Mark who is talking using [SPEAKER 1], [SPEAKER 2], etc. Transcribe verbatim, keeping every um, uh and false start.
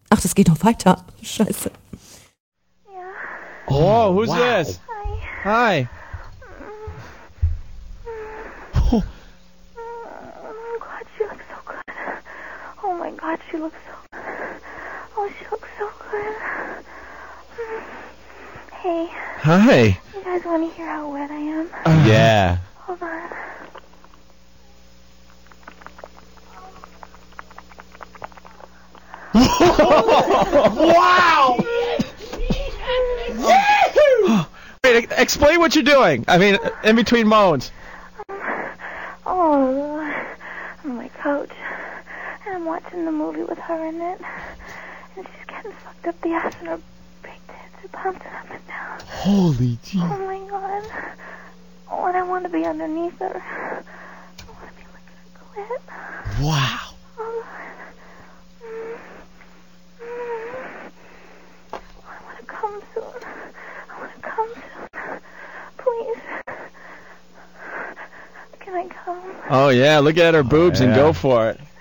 [SPEAKER 1] Ach, das geht noch weiter. Scheiße.
[SPEAKER 2] Ja.
[SPEAKER 3] Oh, who's
[SPEAKER 4] Wow.
[SPEAKER 3] this?
[SPEAKER 2] Hi.
[SPEAKER 3] Hi.
[SPEAKER 4] Oh,
[SPEAKER 2] Oh God, she looks so good. Oh my God, she looks so good. Oh, she looks so good. Hey,
[SPEAKER 3] Hi.
[SPEAKER 2] you guys want to hear how wet I am?
[SPEAKER 4] yeah.
[SPEAKER 2] Hold on.
[SPEAKER 4] Wow!
[SPEAKER 3] Wait, explain what you're doing. I mean, in between moans.
[SPEAKER 2] Oh, I'm on my couch, and I'm watching the movie with her in it, and she's getting fucked up the ass, and her big tits are bouncing up and down.
[SPEAKER 4] Holy gee.
[SPEAKER 2] Oh my God. Oh, and I want to be underneath her. I want to be licking her clit.
[SPEAKER 4] Wow.
[SPEAKER 2] Oh, mm, mm. I want to come soon. I want to come soon. Please. Can I come?
[SPEAKER 3] Oh, yeah, look at her boobs and
[SPEAKER 4] yeah.
[SPEAKER 3] go for it.